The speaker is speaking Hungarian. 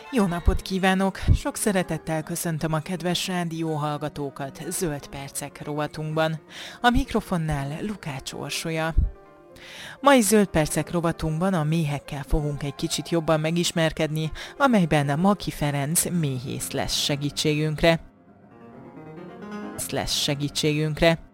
Jó napot kívánok! Sok szeretettel köszöntöm a kedves rádióhallgatókat Zöld Percek rovatunkban. A mikrofonnál Lukács Orsolya. Mai Zöld Percek rovatunkban a méhekkel fogunk egy kicsit jobban megismerkedni, amelyben Maki Ferenc méhész lesz segítségünkre.